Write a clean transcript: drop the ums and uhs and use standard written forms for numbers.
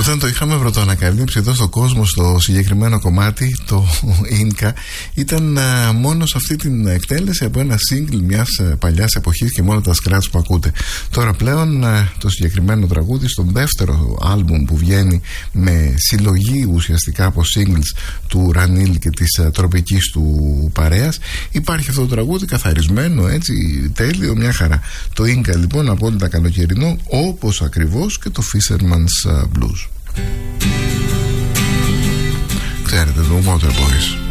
Όταν το είχαμε πρωτοανακαλύψει εδώ στον κόσμο, στο συγκεκριμένο κομμάτι, το Inca ήταν μόνο σε αυτή την εκτέλεση από ένα single μιας παλιάς εποχής και μόνο τα scratch που ακούτε. Τώρα πλέον το συγκεκριμένο τραγούδι στον δεύτερο άλμπουμ που βγαίνει με συλλογή ουσιαστικά από singles του Ρανίλ και της τροπικής του παρέας, υπάρχει αυτό το τραγούδι καθαρισμένο, έτσι, τέλειο, μια χαρά. Το Inca λοιπόν, απόλυτα καλοκαιρινό, όπως ακριβώς και το Fisherman's Blues. Ξέρετε, το Waterboys.